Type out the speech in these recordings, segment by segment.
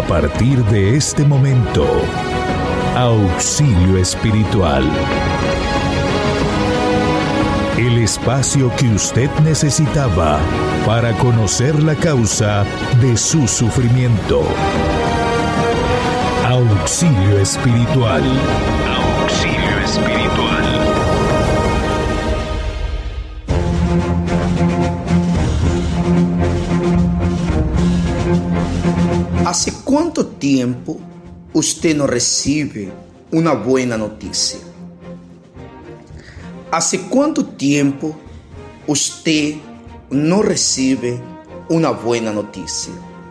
partir de este momento, Auxilio Espiritual. El espacio que usted necesitaba para conocer la causa de su sufrimiento. Auxilio Espiritual. Auxilio Espiritual. ¿Hace cuánto tiempo usted no recibe una buena noticia? ¿Hace cuánto tiempo usted no recibe una buena noticia?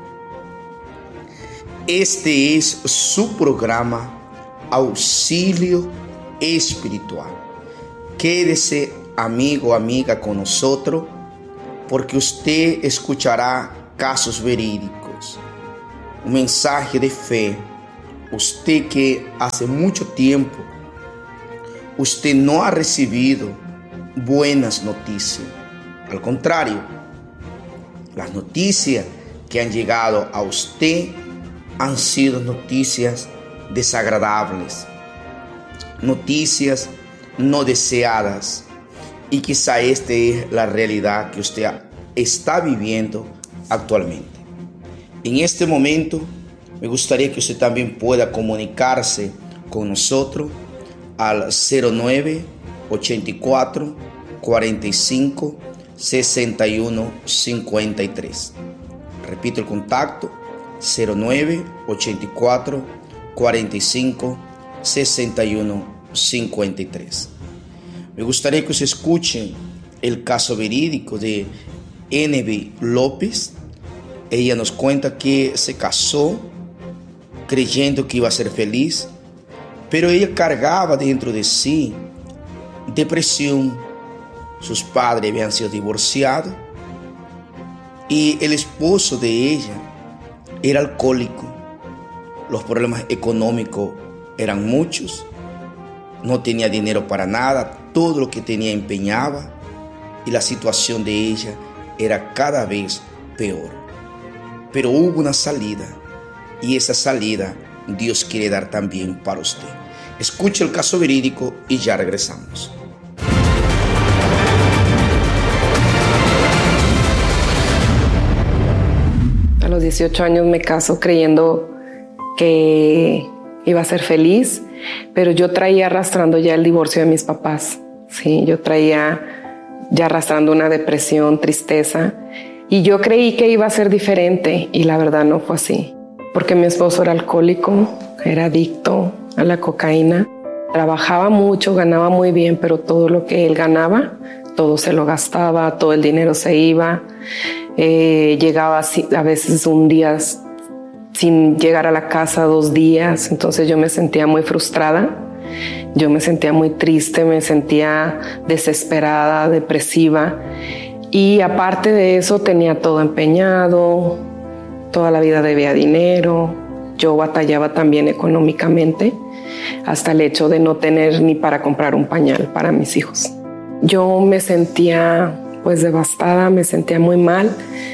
Este es su programa Auxilio Espiritual. Quédese, amigo o amiga, con nosotros, porque usted escuchará casos verídicos, un mensaje de fe. Usted que hace mucho tiempo usted no ha recibido buenas noticias. Al contrario, las noticias que han llegado a usted han sido noticias desagradables, noticias no deseadas, y quizá esta es la realidad que usted está viviendo actualmente. En este momento me gustaría que usted también pueda comunicarse con nosotros al 09 84 45 61 53. Repito el contacto: 09 84 45 61 53. Me gustaría que usted escuche el caso verídico de N.B. López. Ella nos cuenta que se casó creyendo que iba a ser feliz, pero ella cargaba dentro de sí depresión. Sus padres habían sido divorciados y el esposo de ella era alcohólico. Los problemas económicos eran muchos. No tenía dinero para nada. Todo lo que tenía empeñaba, y la situación de ella era cada vez peor. Pero hubo una salida, y esa salida Dios quiere dar también para usted. Escuche el caso verídico y ya regresamos. A los 18 años me caso creyendo que iba a ser feliz, pero yo traía arrastrando ya el divorcio de mis papás. Sí, yo traía ya arrastrando una depresión, tristeza, y yo creí que iba a ser diferente, y la verdad no fue así, porque mi esposo era alcohólico, era adicto a la cocaína, trabajaba mucho, ganaba muy bien, pero todo lo que él ganaba, todo se lo gastaba, todo el dinero se iba. Llegaba a veces un día sin llegar a la casa, 2 días. Entonces yo me sentía muy frustrada, yo me sentía muy triste, me sentía desesperada, depresiva, y aparte de eso tenía todo empeñado, toda la vida debía dinero. Yo batallaba también económicamente, hasta el hecho de no tener ni para comprar un pañal para mis hijos. Yo me sentía pues devastada, me sentía muy mal.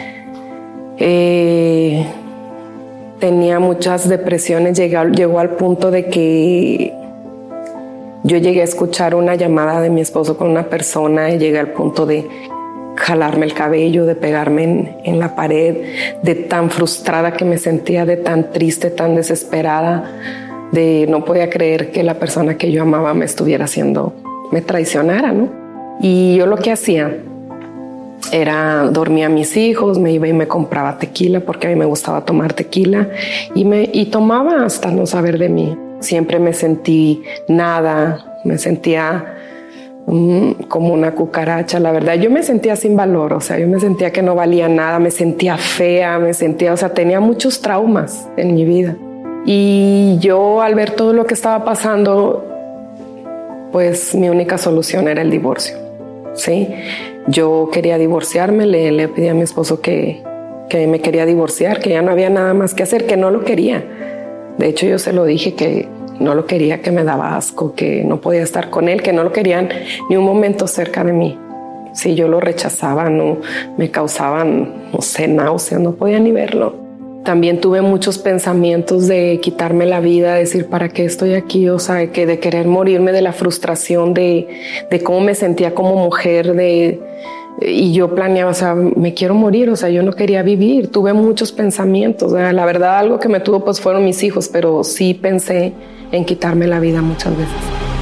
Tenía muchas depresiones, llegó al punto de que yo llegué a escuchar una llamada de mi esposo con una persona, y llegué al punto de jalarme el cabello, de pegarme en la pared, de tan frustrada que me sentía, de tan triste, tan desesperada, de no podía creer que la persona que yo amaba me traicionara, ¿no? Y yo lo que hacía era dormía a mis hijos, me iba y me compraba tequila, porque a mí me gustaba tomar tequila, y tomaba hasta no saber de mí. Siempre me sentí nada, me sentía como una cucaracha. La verdad, yo me sentía sin valor, o sea, yo me sentía que no valía nada, me sentía fea, tenía muchos traumas en mi vida. Y yo, al ver todo lo que estaba pasando, pues mi única solución era el divorcio, ¿sí? Yo quería divorciarme, le pedí a mi esposo que me quería divorciar, que ya no había nada más que hacer, que no lo quería. De hecho, yo se lo dije, que no lo quería, que me daba asco, que no podía estar con él, que no lo querían ni un momento cerca de mí. Si yo lo rechazaba, no me causaban, no sé, náuseas, no podía ni verlo. También tuve muchos pensamientos de quitarme la vida, decir, ¿para qué estoy aquí? O sea, que de querer morirme, de la frustración de cómo me sentía como mujer, y yo planeaba, o sea, me quiero morir, o sea, yo no quería vivir. Tuve muchos pensamientos. La verdad, algo que me tuvo pues fueron mis hijos, pero sí pensé en quitarme la vida muchas veces.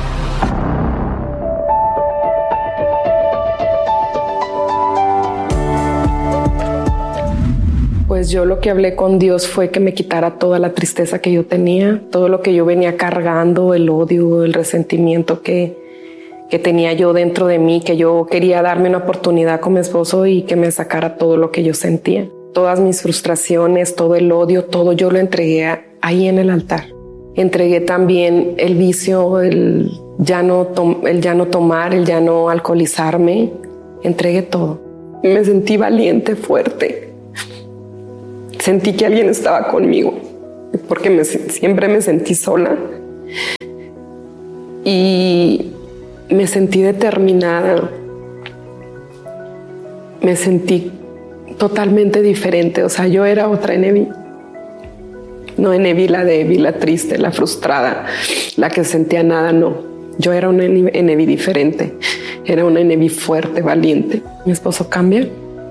Pues yo lo que hablé con Dios fue que me quitara toda la tristeza que yo tenía, todo lo que yo venía cargando, el odio, el resentimiento que tenía yo dentro de mí, que yo quería darme una oportunidad con mi esposo y que me sacara todo lo que yo sentía. Todas mis frustraciones, todo el odio, todo yo lo entregué ahí en el altar. Entregué también el vicio, el ya no tomar, el ya no alcoholizarme. Entregué todo. Me sentí valiente, fuerte. Sentí que alguien estaba conmigo, porque siempre me sentí sola. Y me sentí determinada. Me sentí totalmente diferente. O sea, yo era otra Enevi. No Enevi la débil, la triste, la frustrada, la que sentía nada, no. Yo era una Enevi diferente. Era una Enevi fuerte, valiente. Mi esposo cambia.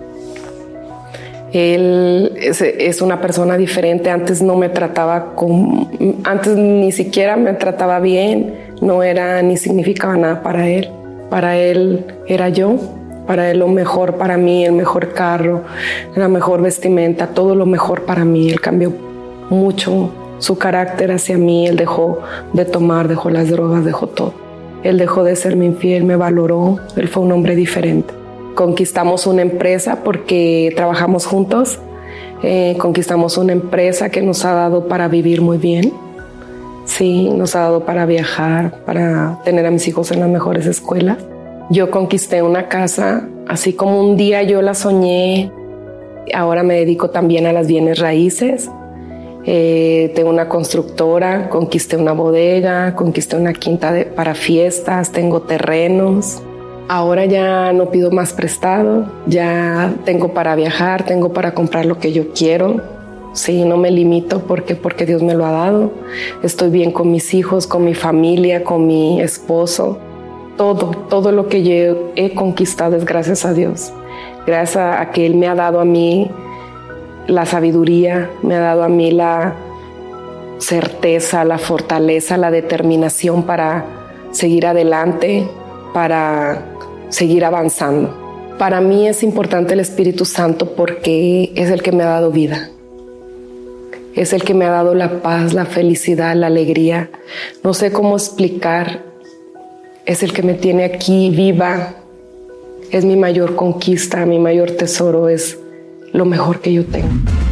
Él es una persona diferente. Antes no me trataba antes ni siquiera me trataba bien. No era ni significaba nada para él. Para él era yo. Para él lo mejor para mí, el mejor carro, la mejor vestimenta, todo lo mejor para mí. Él cambió mucho su carácter hacia mí. Él dejó de tomar, dejó las drogas, dejó todo. Él dejó de serme infiel, me valoró. Él fue un hombre diferente. Conquistamos una empresa porque trabajamos juntos. Conquistamos una empresa que nos ha dado para vivir muy bien. Sí, nos ha dado para viajar, para tener a mis hijos en las mejores escuelas. Yo conquisté una casa, así como un día yo la soñé. Ahora me dedico también a las bienes raíces. Tengo una constructora, conquisté una bodega, conquisté una quinta para fiestas, tengo terrenos. Ahora ya no pido más prestado, ya tengo para viajar, tengo para comprar lo que yo quiero. Sí, no me limito porque Dios me lo ha dado. Estoy bien con mis hijos, con mi familia, con mi esposo. Todo lo que yo he conquistado es gracias a Dios. Gracias a que Él me ha dado a mí la sabiduría, me ha dado a mí la certeza, la fortaleza, la determinación para seguir adelante, para seguir avanzando. Para mí es importante el Espíritu Santo porque es el que me ha dado vida. Es el que me ha dado la paz, la felicidad, la alegría. No sé cómo explicar. Es el que me tiene aquí viva. Es mi mayor conquista, mi mayor tesoro. Es lo mejor que yo tengo.